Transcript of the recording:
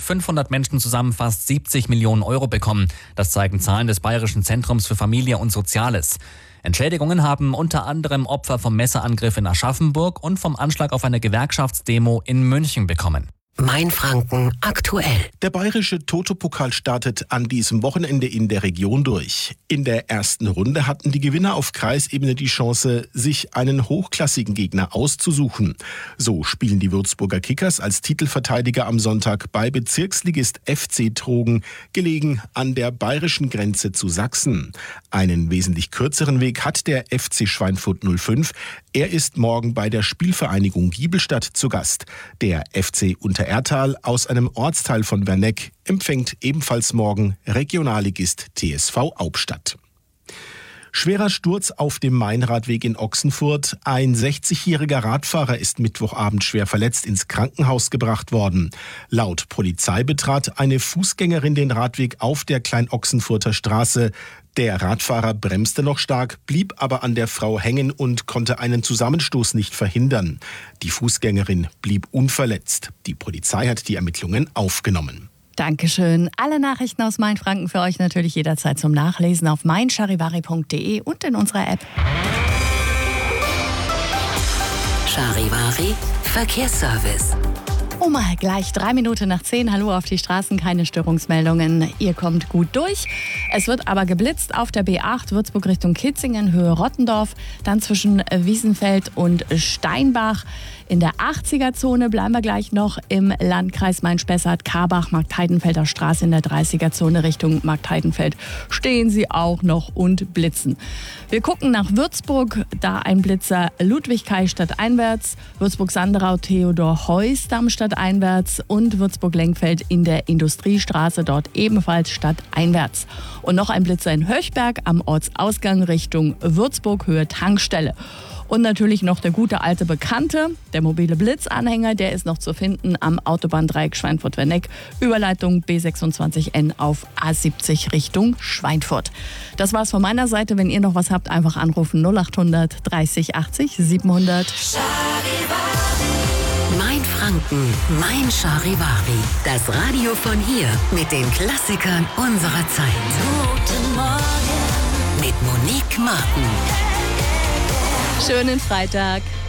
500 Menschen zusammen fast 70 Millionen Euro bekommen. Das zeigen Zahlen des Bayerischen Zentrums für Familie und Soziales. Entschädigungen haben unter anderem Opfer vom Messerangriff in Aschaffenburg und vom Anschlag auf eine Gewerkschaftsdemo in München bekommen. Mainfranken aktuell. Der bayerische Toto-Pokal startet an diesem Wochenende in der Region durch. In der ersten Runde hatten die Gewinner auf Kreisebene die Chance, sich einen hochklassigen Gegner auszusuchen. So spielen die Würzburger Kickers als Titelverteidiger am Sonntag bei Bezirksligist FC Trogen, gelegen an der bayerischen Grenze zu Sachsen. Einen wesentlich kürzeren Weg hat der FC Schweinfurt 05. Er ist morgen bei der Spielvereinigung Giebelstadt zu Gast. Der FC Untererthal aus einem Ortsteil von Werneck empfängt ebenfalls morgen Regionalligist TSV Aubstadt. Schwerer Sturz auf dem Mainradweg in Ochsenfurt. Ein 60-jähriger Radfahrer ist Mittwochabend schwer verletzt ins Krankenhaus gebracht worden. Laut Polizei betrat eine Fußgängerin den Radweg auf der Klein-Ochsenfurter Straße. Der Radfahrer bremste noch stark, blieb aber an der Frau hängen und konnte einen Zusammenstoß nicht verhindern. Die Fußgängerin blieb unverletzt. Die Polizei hat die Ermittlungen aufgenommen. Dankeschön. Alle Nachrichten aus Mainfranken für euch natürlich jederzeit zum Nachlesen auf meincharivari.de und in unserer App. Charivari Verkehrsservice. Mal gleich 3 Minuten nach 10. Hallo auf die Straßen, keine Störungsmeldungen. Ihr kommt gut durch. Es wird aber geblitzt auf der B8 Würzburg Richtung Kitzingen, Höhe Rottendorf. Dann zwischen Wiesenfeld und Steinbach. In der 80er-Zone bleiben wir gleich noch im Landkreis Main-Spessart, Karbach, Marktheidenfelder Straße in der 30er-Zone Richtung Marktheidenfeld. Stehen sie auch noch und blitzen. Wir gucken nach Würzburg, da ein Blitzer Ludwig-Kai stadteinwärts, Würzburg-Sandrau Theodor-Heuss Damm stadteinwärts und Würzburg-Lenkfeld in der Industriestraße, dort ebenfalls stadteinwärts. Und noch ein Blitzer in Höchberg am Ortsausgang Richtung Würzburg, Höhe Tankstelle. Und natürlich noch der gute alte Bekannte, der mobile Blitzanhänger, der ist noch zu finden am Autobahndreieck Schweinfurt-Werneck, Überleitung B26N auf A70 Richtung Schweinfurt. Das war's von meiner Seite. Wenn ihr noch was habt, einfach anrufen 0800 30 80 700. Mainfranken, Mein Charivari. Das Radio von hier mit den Klassikern unserer Zeit. Guten Morgen mit Monique Martin. Schönen Freitag.